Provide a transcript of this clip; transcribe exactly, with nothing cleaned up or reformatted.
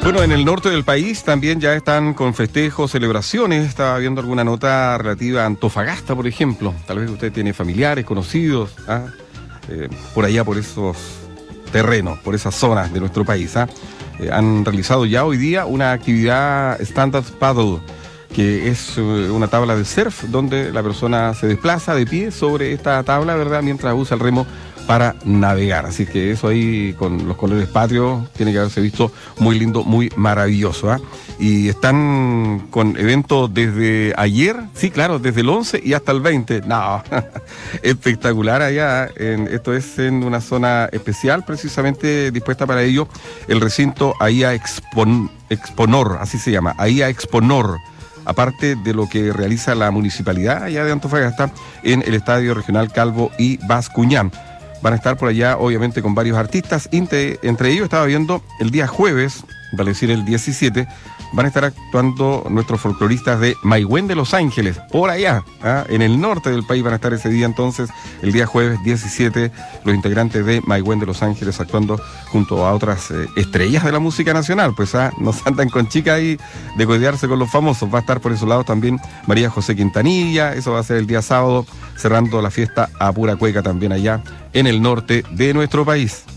Bueno, en el norte del país también ya están con festejos, celebraciones. Estaba viendo alguna nota relativa a Antofagasta, por ejemplo. Tal vez usted tiene familiares, conocidos, ¿ah? eh, por allá, por esos terrenos, por esas zonas de nuestro país. ¿ah? Eh, han realizado ya hoy día una actividad stand-up paddle, que es uh, una tabla de surf donde la persona se desplaza de pie sobre esta tabla, ¿verdad?, mientras usa el remo para navegar. Así que eso ahí con los colores patrios tiene que haberse visto muy lindo, muy maravilloso. ¿eh? Y están con eventos desde ayer, sí, claro, desde el once y hasta el veinte. No, espectacular allá. En, esto es en una zona especial, precisamente dispuesta para ello, el recinto A I A Expon, Exponor, así se llama, A I A Exponor. Aparte de lo que realiza la municipalidad allá de Antofagasta en el Estadio Regional Calvo y Bascuñán. Van a estar por allá, obviamente, con varios artistas. Entre, entre ellos estaba viendo el día jueves, vale decir el diecisiete, van a estar actuando nuestros folcloristas de Maigüen de Los Ángeles, por allá, ¿ah? En el norte del país van a estar ese día entonces, el día jueves diecisiete, los integrantes de Maigüen de Los Ángeles actuando junto a otras eh, estrellas de la música nacional, pues ¿ah? Nos andan con chicas ahí de codearse con los famosos. Va a estar por esos lados también María José Quintanilla, eso va a ser el día sábado, cerrando la fiesta a pura cueca también allá en el norte de nuestro país.